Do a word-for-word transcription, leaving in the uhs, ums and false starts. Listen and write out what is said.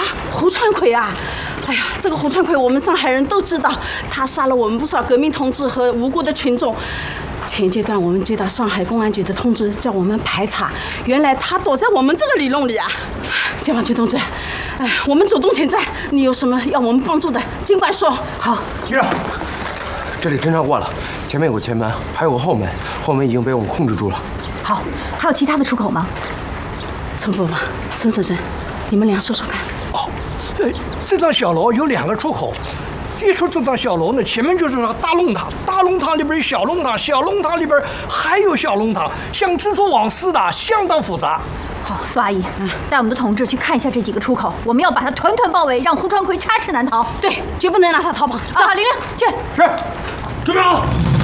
胡川魁啊！哎呀，这个胡川魁我们上海人都知道，他杀了我们不少革命同志和无辜的群众。前阶段我们接到上海公安局的通知，叫我们排查，原来他躲在我们这个里弄里啊！解放军同志，哎，我们主动请战，你有什么要我们帮助的，尽管说。好， 局长，这里侦查过了，前面有个前门，还有个后门，后门已经被我们控制住了。 好，还有其他的出口吗？ 陈伯伯、孙先生，你们俩说说看。 哦，呃，这幢小楼有两个出口。一出这幢小楼呢，前面就是那个大弄堂，大弄堂里边有小弄堂，小弄堂里边还有小弄堂，像蜘蛛网似的，相当复杂。 好，苏阿姨，嗯，带我们的同志去看一下这几个出口，我们要把他团团包围，让胡川魁插翅难逃。 对，绝不能让他逃跑。 走好，玲玲去。 是，准备好。